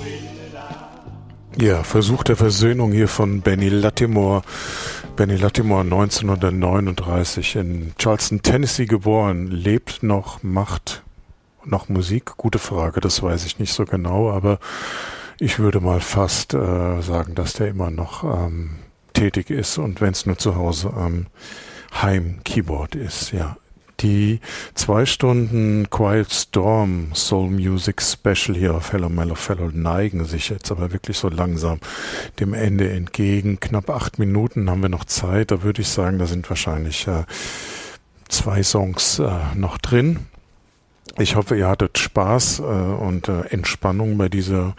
Ja, Versuch der Versöhnung hier von Benny Lattimore. Benny Lattimore 1939 in Charleston, Tennessee geboren, lebt noch, macht noch Musik? Gute Frage, das weiß ich nicht so genau, aber ich würde mal fast sagen, dass der immer noch tätig ist und wenn es nur zu Hause am Heim-Keyboard ist, ja. Die 2 Stunden Quiet Storm Soul Music Special hier auf Hello Mellow Fellow neigen sich jetzt aber wirklich so langsam dem Ende entgegen. Knapp 8 Minuten haben wir noch Zeit. Da würde ich sagen, da sind wahrscheinlich 2 Songs noch drin. Ich hoffe, ihr hattet Spaß und Entspannung bei diesem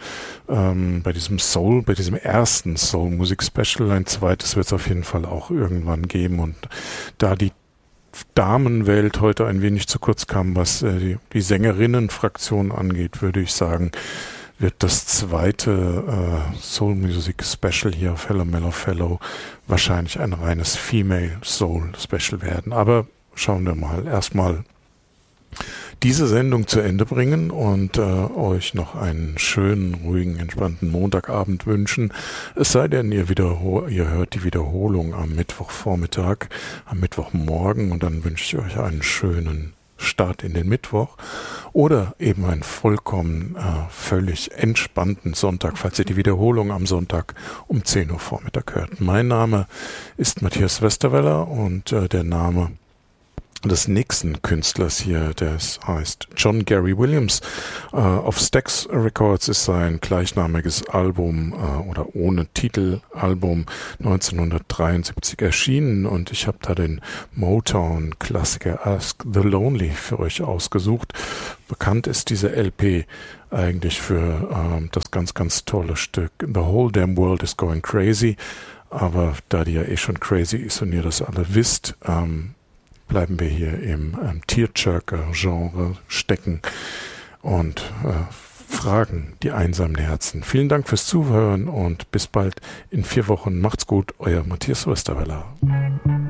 ersten Soul Music Special. Ein zweites wird es auf jeden Fall auch irgendwann geben. Und da die Damenwelt heute ein wenig zu kurz kam, was die Sängerinnenfraktion angeht, würde ich sagen, wird das zweite Soul Music Special hier auf Hello Mellow Fellow wahrscheinlich ein reines Female Soul Special werden. Aber schauen wir mal. Erstmal diese Sendung zu Ende bringen und euch noch einen schönen, ruhigen, entspannten Montagabend wünschen. Es sei denn, ihr hört die Wiederholung am Mittwochvormittag, am Mittwochmorgen und dann wünsche ich euch einen schönen Start in den Mittwoch oder eben einen vollkommen völlig entspannten Sonntag, falls ihr die Wiederholung am Sonntag um 10 Uhr Vormittag hört. Mein Name ist Matthias Westerweller und der Name des nächsten Künstlers hier, der heißt John Gary Williams. Auf Stax Records ist sein gleichnamiges Album oder ohne Titelalbum 1973 erschienen und ich habe da den Motown-Klassiker Ask the Lonely für euch ausgesucht. Bekannt ist diese LP eigentlich für das ganz, ganz tolle Stück The Whole Damn World is Going Crazy, aber da die ja eh schon crazy ist und ihr das alle wisst, bleiben wir hier im Tearjerker-Genre stecken und fragen die einsamen Herzen. Vielen Dank fürs Zuhören und bis bald in 4 Wochen. Macht's gut, euer Matthias Westerweller.